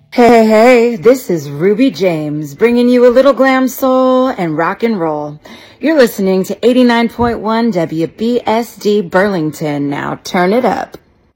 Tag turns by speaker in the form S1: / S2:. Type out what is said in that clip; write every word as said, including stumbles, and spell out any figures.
S1: Hey, hey, this is Ruby James, bringing you a little glam soul and rock and roll. You're listening to eighty-nine point one W B S D Burlington. Now turn it up.